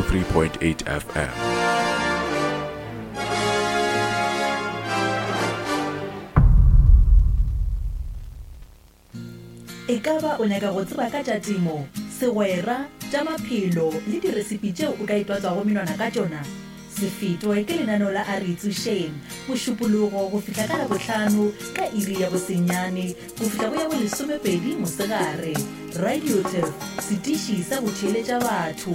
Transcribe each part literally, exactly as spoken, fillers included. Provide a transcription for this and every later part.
three point eight F M. Ekaba o nyaka go tseba ka tša temo, segwera, tša maphelo le diresipi tšeo o ka ipatsa go menwana ka tšona. Sefeto ke lenaneo la Aritsu Shame, mošupologo go fihla ka Labohlano ka iri ya bosenyane go fihla go ya bo lesomepedi mosegare. Radio Turf, setiši sa go theeletša batho.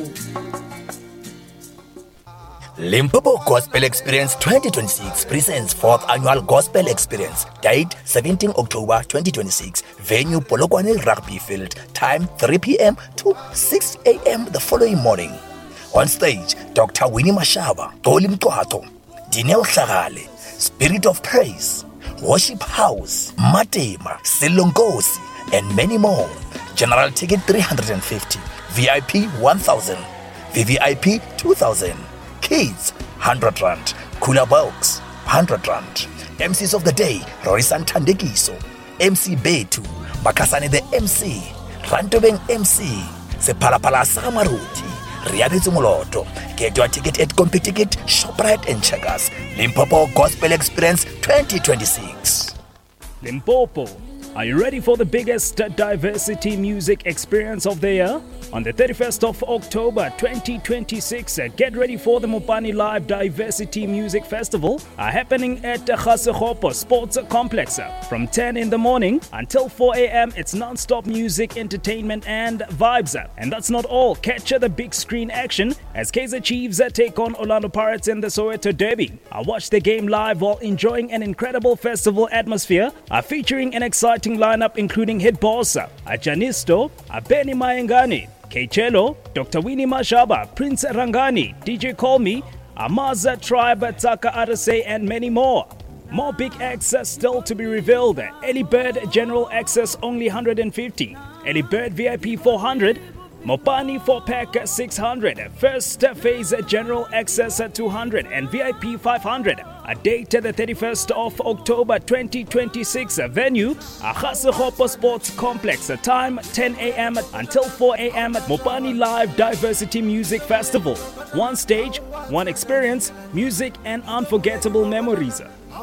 Limpopo Gospel Experience twenty twenty-six presents fourth annual Gospel Experience. Date seventeenth October twenty twenty-six. Venue Polokwane Rugby Field. Time three p m to six a m the following morning. On stage, Doctor Winnie Mashaba, Toli Mtwato, Dineo Hlagale, Spirit of Praise, Worship House, Matema, Silongosi, and many more. General ticket three hundred fifty, V I P one thousand, V V I P two thousand. Kids, one hundred rand. Cooler box, one hundred rand. M Cs of the day, Rorisan Tandekiso, M C Betu, Bakasane the M C, Rantobeng M C, Sepalapala Samaruti, Riabitsu Moloto. Get your ticket at CompuTicket, ShopRite and Checkers. Limpopo Gospel Experience twenty twenty-six. Limpopo, are you ready for the biggest diversity music experience of the year? On the thirty-first of October twenty twenty-six, get ready for the Mopani Live Diversity Music Festival uh, happening at the Khasekgopo Sports Complex. From ten in the morning until four a m, it's non-stop music, entertainment and vibes. And that's not all. Catch the big screen action as Kaizer Chiefs take on Orlando Pirates in the Soweto Derby. I watch the game live while enjoying an incredible festival atmosphere, uh, featuring an exciting lineup including Hit Boss, Janisto, Benny Mayengani, Kechelo, Doctor Winnie Mashaba, Prince Rangani, D J Call Me, Amaza Tribe, Taka Arase, and many more. More big acts still to be revealed. Early Bird General Access only one hundred fifty, Early Bird V I P four hundred, Mopani four pack six hundred, First Phase General Access two hundred, and V I P five hundred. A date the thirty-first of October twenty twenty-six. Venue, Khasekgopo Sports Complex. Time ten a m until four a m Mopani Live Diversity Music Festival. One stage, one experience, music and unforgettable memories.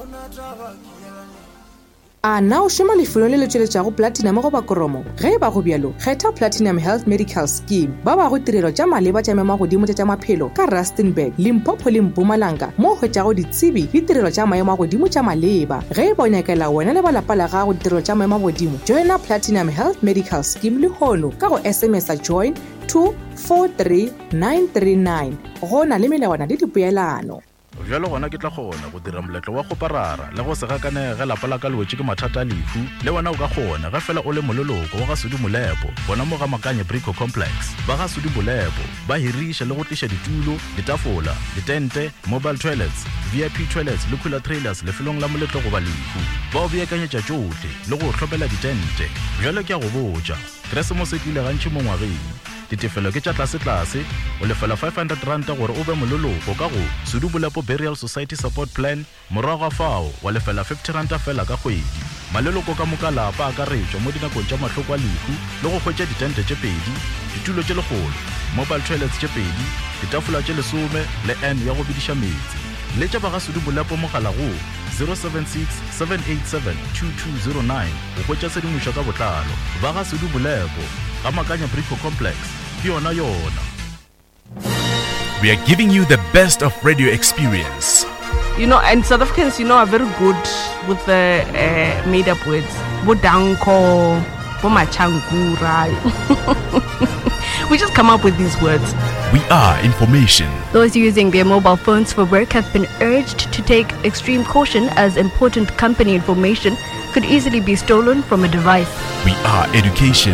A now shoma lefelong le le tšweletšago platinum go ba koromo ge ba go bjalo kgetha Platinum Health Medical Scheme ba ba go tirelo tša maleba tša mema godimo tša maphelo ka Rustenburg, Limpopo le Mpumalanga mo hwetšago ditsebi le tirelo tša maemo godimo tša maleba ge ba nyakela wena le ba lapa la gago tirelo tša maemo godimo. Joina Platinum Health Medical Scheme le hono ka go S M S a join two four three nine three nine go na le melawana le dipoelano. Jalo gona ke tla gona go dira moletlo wa go parara le go se gakane ga lapa la ka lwetse ke mathata lefu le wena o ka gona ga fela o le mololoko wa ga Sudi Molepo bona mo ga Makanye Brico Complex ba ga Sudi Molepo ba hirisha le go tlisha ditulo, ditafola, ditente, mobile toilets, V I P toilets le cooler trailers le felong la moletlo go ba lefu ba o beakanyetša tšohle le go hlopela ditente. Jalo ke a go botša Christmas e tlile gantši mo ngwageng ditefelo ke tša tlase-tlase o lefela five hundred rand gore o be mololoko ka go Sudi Molepo Burial Society Support Plan. Morago ga fao wa lefela fifty rand fela ka kgwedi. Maleloko ka moka lapa a ka retšwa mo dinakong tša mahloko a lefu le go hwetša ditente tše pedi, ditulo tše legolo, mobile toilets tše pedi, ditafola tše lesome le N ya go bediša metsi. Le tša ba ga Sudi Molepo mogala go zero seven six seven eight seven two two zero nine go hwetša sedimošwa ka botlalo. Ba ga Sudi Molepo ga Makanye Brico Complex ke yona yona. We are giving you the best of radio experience. You know, and South Africans, you know, are very good with the uh, made-up words. Bodanko, bomachangura. We just come up with these words. We are information. Those using their mobile phones for work have been urged to take extreme caution as important company information could easily be stolen from a device. We are education.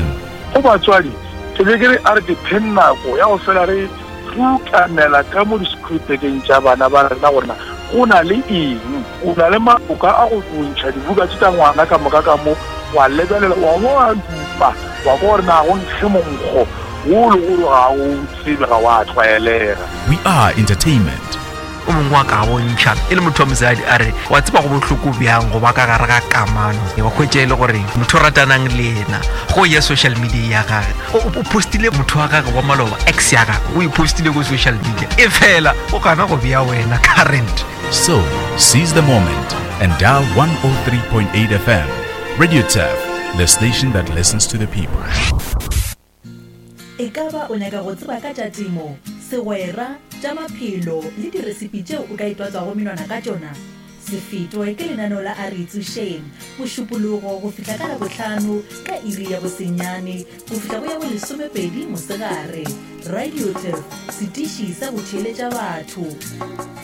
Kanela ka mo diskripteng tša bana ba rena gona go na le eng o na le maboka a go bontšha dibuka tša ngwana ka moka ka mo wa lebelela wa mo a dupa wa go rena go ntshe monkgo wo le go ga o tsebe ga wa tlwaelega. We are entertainment. o mongwe wa ka bontšha e le motho wa mosadi a re wa tseba go bohloko bjang go ba ka gare ga kamano wa khwetša e le gore motho o ratanang le ena go ya social media ya gage o postile motho wa gage wa maloba ex ya gage o ipostile go social media e fela o kana go bea wena current. So seize the moment and dial one oh three point eight F M. Radio Turf, the station that listens to the people. E ka ba o nyaka go tseba ka tša temo, segwera, tša maphelo le diresipi tšeo o ka itwatsa go menwana ka tšona? Se fetwe ke lenaneo la Aritsu Shame, mošupologo go fihla ka Labohlano ka iri ya bosenyane go fihla go ya bo lesomepedi mosegare. Radio Turf, setiši sa go theeletša batho.